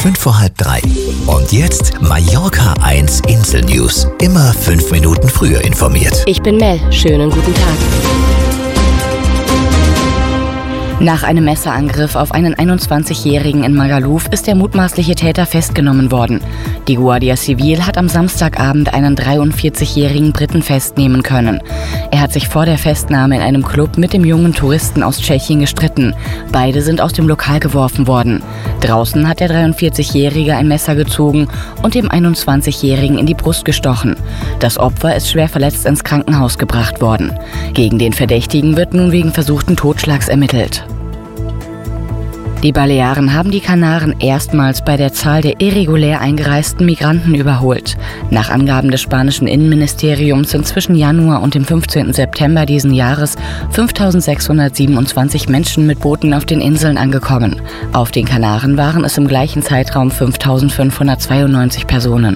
3:05. Und jetzt Mallorca 1 Insel News. Immer 5 Minuten früher informiert. Ich bin Mel. Schönen guten Tag. Nach einem Messerangriff auf einen 21-Jährigen in Magaluf ist der mutmaßliche Täter festgenommen worden. Die Guardia Civil hat am Samstagabend einen 43-jährigen Briten festnehmen können. Er hat sich vor der Festnahme in einem Club mit dem jungen Touristen aus Tschechien gestritten. Beide sind aus dem Lokal geworfen worden. Draußen hat der 43-Jährige ein Messer gezogen und dem 21-Jährigen in die Brust gestochen. Das Opfer ist schwer verletzt ins Krankenhaus gebracht worden. Gegen den Verdächtigen wird nun wegen versuchten Totschlags ermittelt. Die Balearen haben die Kanaren erstmals bei der Zahl der irregulär eingereisten Migranten überholt. Nach Angaben des spanischen Innenministeriums sind zwischen Januar und dem 15. September diesen Jahres 5.627 Menschen mit Booten auf den Inseln angekommen. Auf den Kanaren waren es im gleichen Zeitraum 5.592 Personen.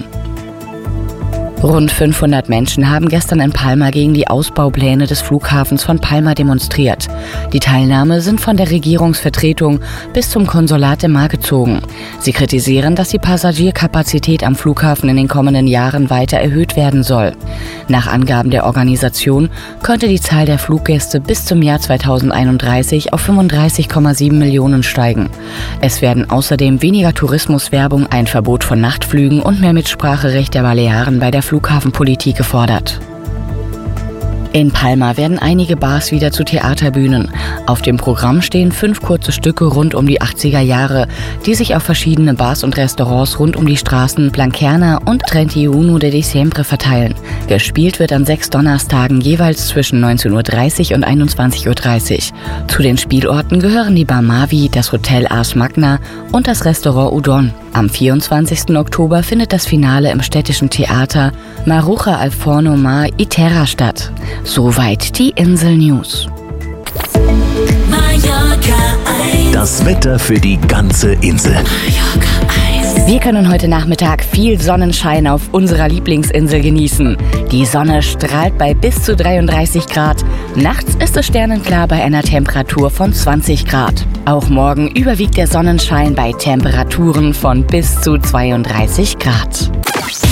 Rund 500 Menschen haben gestern in Palma gegen die Ausbaupläne des Flughafens von Palma demonstriert. Die Teilnahme sind von der Regierungsvertretung bis zum Konsulat im Mar gezogen. Sie kritisieren, dass die Passagierkapazität am Flughafen in den kommenden Jahren weiter erhöht werden soll. Nach Angaben der Organisation könnte die Zahl der Fluggäste bis zum Jahr 2031 auf 35,7 Millionen steigen. Es werden außerdem weniger Tourismuswerbung, ein Verbot von Nachtflügen und mehr Mitspracherecht der Balearen bei der Flughafenpolitik gefordert. In Palma werden einige Bars wieder zu Theaterbühnen. Auf dem Programm stehen 5 kurze Stücke rund um die 80er Jahre, die sich auf verschiedene Bars und Restaurants rund um die Straßen Blanquerna und 31 de Diciembre verteilen. Gespielt wird an 6 Donnerstagen jeweils zwischen 19.30 und 21.30 Uhr. Zu den Spielorten gehören die Bar Mavi, das Hotel Ars Magna und das Restaurant Udon. Am 24. Oktober findet das Finale im städtischen Theater Maruja al Forno Mar y Terra statt. Soweit die Insel News. Das Wetter für die ganze Insel. Wir können heute Nachmittag viel Sonnenschein auf unserer Lieblingsinsel genießen. Die Sonne strahlt bei bis zu 33 Grad. Nachts ist es sternenklar bei einer Temperatur von 20 Grad. Auch morgen überwiegt der Sonnenschein bei Temperaturen von bis zu 32 Grad.